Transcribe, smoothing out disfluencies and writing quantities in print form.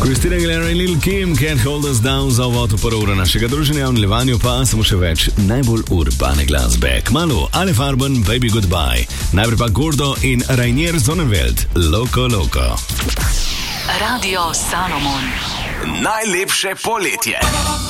Christina Aguilera in Lil Kim, Can't Hold Us Down za uvod v prvo uro našega druženja, v nadaljevanju pa samo še več najbolj urbane glasbe. Kmalu Ale Farben, Baby Goodbye, najprej pa Gordo in Rainier Zonenveld, Loco Loco. Radio Salomon. Najlepše poletje.